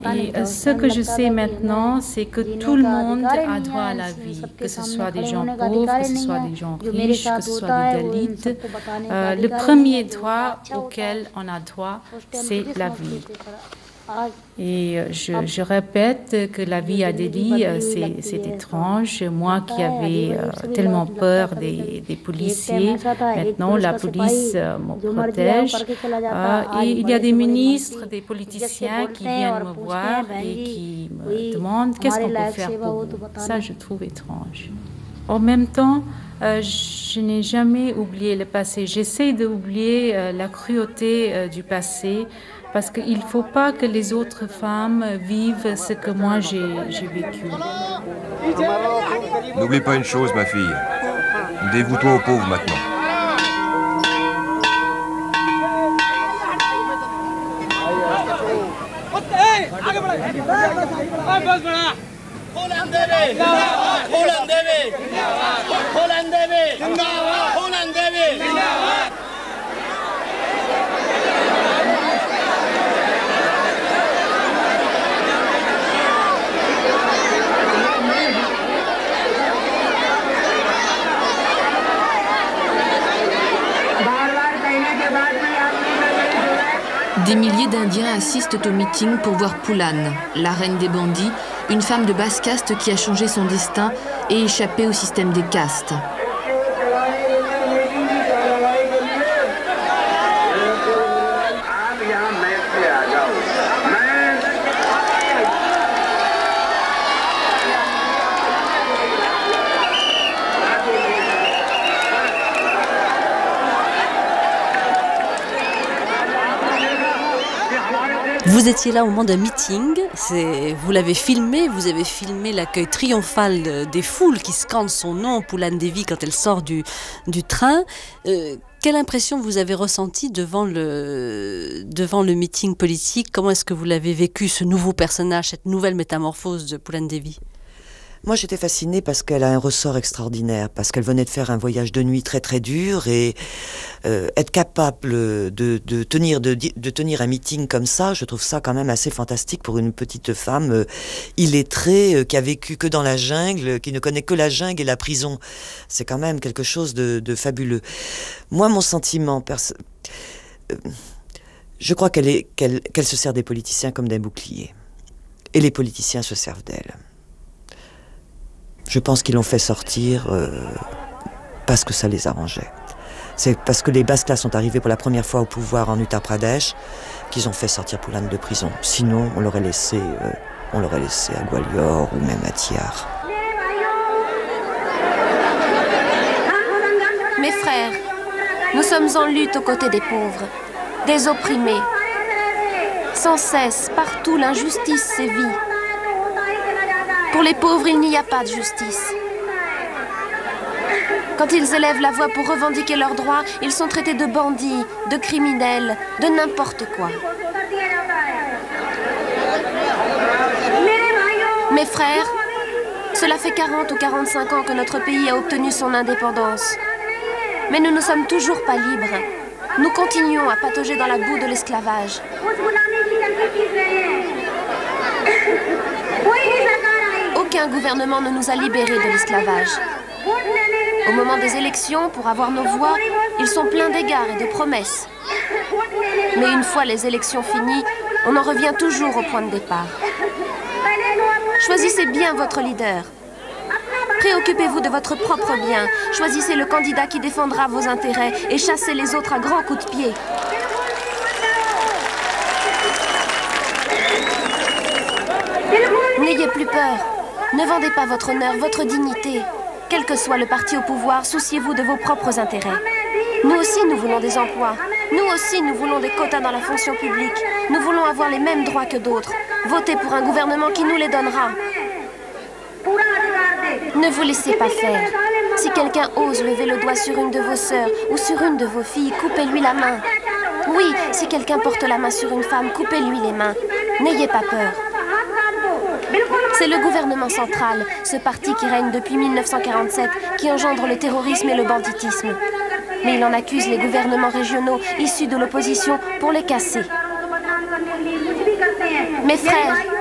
Et ce que je sais maintenant, c'est que tout le monde a droit à la vie, que ce soit des gens pauvres, que ce soit des gens riches, que ce soit des Dalits. Le premier droit auquel on a droit, c'est la vie. Et je répète que la vie à Delhi, c'est étrange. Moi qui avais tellement peur des policiers, maintenant la police me protège. Et il y a des ministres, des politiciens qui viennent me voir et qui me demandent qu'est-ce qu'on peut faire pour vous. Ça, je trouve étrange. En même temps, je n'ai jamais oublié le passé. J'essaie d'oublier la cruauté du passé. Parce qu'il ne faut pas que les autres femmes vivent ce que moi j'ai vécu. N'oublie pas une chose, ma fille. Dévoue-toi aux pauvres maintenant. Des milliers d'Indiens assistent au meeting pour voir Poulan, la reine des bandits, une femme de basse caste qui a changé son destin et échappé au système des castes. Vous étiez là au moment d'un meeting, vous l'avez filmé, vous avez filmé l'accueil triomphal des foules qui scandent son nom, Poulan Devi, quand elle sort du train. Quelle impression vous avez ressentie devant le meeting politique? Comment est-ce que vous l'avez vécu, ce nouveau personnage, cette nouvelle métamorphose de Poulan Devi? Moi, j'étais fascinée parce qu'elle a un ressort extraordinaire, parce qu'elle venait de faire un voyage de nuit très très dur et être capable de tenir un meeting comme ça, je trouve ça quand même assez fantastique pour une petite femme illettrée qui a vécu que dans la jungle, qui ne connaît que la jungle et la prison. C'est quand même quelque chose de fabuleux. Moi, mon sentiment, je crois qu'elle se sert des politiciens comme d'un bouclier, et les politiciens se servent d'elle. Je pense qu'ils l'ont fait sortir parce que ça les arrangeait. C'est parce que les basses classes sont arrivées pour la première fois au pouvoir en Uttar Pradesh qu'ils ont fait sortir Poulan de prison. Sinon, on l'aurait laissé à Gwalior ou même à Tiar. Mes frères, nous sommes en lutte aux côtés des pauvres, des opprimés. Sans cesse, partout, l'injustice sévit. Pour les pauvres, il n'y a pas de justice. Quand ils élèvent la voix pour revendiquer leurs droits, ils sont traités de bandits, de criminels, de n'importe quoi. Mes frères, cela fait 40 ou 45 ans que notre pays a obtenu son indépendance. Mais nous ne sommes toujours pas libres. Nous continuons à patauger dans la boue de l'esclavage. Aucun gouvernement ne nous a libérés de l'esclavage. Au moment des élections, pour avoir nos voix, ils sont pleins d'égards et de promesses. Mais une fois les élections finies, on en revient toujours au point de départ. Choisissez bien votre leader. Préoccupez-vous de votre propre bien. Choisissez le candidat qui défendra vos intérêts et chassez les autres à grands coups de pied. N'ayez plus peur. Ne vendez pas votre honneur, votre dignité. Quel que soit le parti au pouvoir, souciez-vous de vos propres intérêts. Nous aussi, nous voulons des emplois. Nous aussi, nous voulons des quotas dans la fonction publique. Nous voulons avoir les mêmes droits que d'autres. Votez pour un gouvernement qui nous les donnera. Ne vous laissez pas faire. Si quelqu'un ose lever le doigt sur une de vos sœurs ou sur une de vos filles, coupez-lui la main. Oui, si quelqu'un porte la main sur une femme, coupez-lui les mains. N'ayez pas peur. C'est le gouvernement central, ce parti qui règne depuis 1947, qui engendre le terrorisme et le banditisme. Mais il en accuse les gouvernements régionaux issus de l'opposition pour les casser. Mes frères,